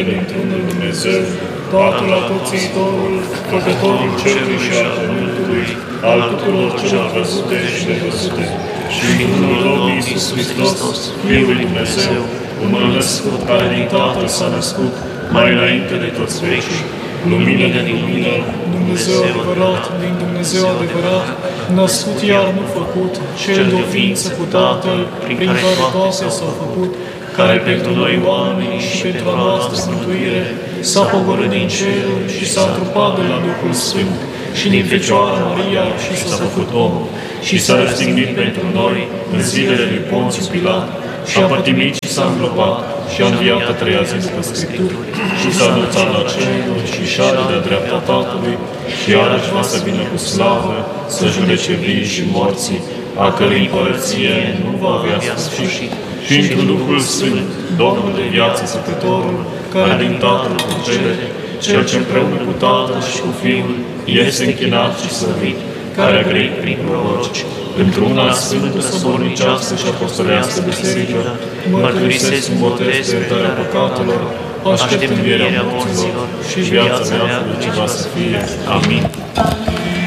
dintr-unul Dumnezeu, Tatăl Atotțiitorul, Făcătorul cerului și al pământului, al tuturor celor văzute și nevăzute, și unul Domnul Iisus Hristos, Fiul lui Dumnezeu, unul născut, care din Tatăl s-a născut, mai înainte de toți vecii, lumină din lumină, Dumnezeu adevărat, din Dumnezeu adevărat, născut iar nu făcut, cel de o ființă cu Tatăl, prin care toate s-au făcut, care pentru noi oamenii și pentru a noastră mântuire s-a pogorât din ceruri și s-a întrupat de la Duhul Sfânt și din Fecioara Maria și s-a făcut om și s-a răstignit pentru noi în zilele lui Ponțiu Pilat și a pătimit și s-a înglobat și a înviat a treia zi după Scripturi și s-a înălțat la ceruri și șade de-a dreapta Tatălui și iarăși va să vină cu slavă să judece vii și morții, a cărei împărăție nu va avea sfârșit. Și într Duhul Sfânt, Domnul de viață Săcătorul, care din Tatăl procede, Cel ce împreună cu Tatăl și cu Fiul este închinat și slăvit, care a grăit prin proroci, într-una sfântă, săbornicească și apostolească biserică, mărturisesc un botez de iertarea păcatelor, aștept învierea morților și viața veacului ce va să fie. Amin.